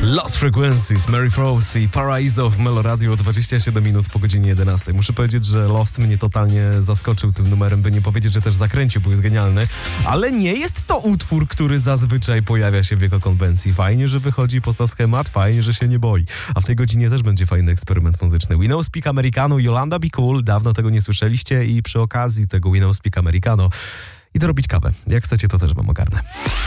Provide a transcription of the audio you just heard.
Lost Frequencies, Mary Frost i Paraiso w Melo Radio, 27 minut po godzinie 11. Muszę powiedzieć, że Lost mnie totalnie zaskoczył tym numerem, by nie powiedzieć, że też zakręcił, bo jest genialny. Ale nie jest to utwór, który zazwyczaj pojawia się w jego konwencji. Fajnie, że wychodzi poza schemat, fajnie, że się nie boi. A w tej godzinie też będzie fajny eksperyment muzyczny. We Know Speak Americano, Yolanda Be Cool. Dawno tego nie słyszeliście i przy okazji tego We Know Speak Americano idę robić kawę. Jak chcecie, to też wam ogarnę.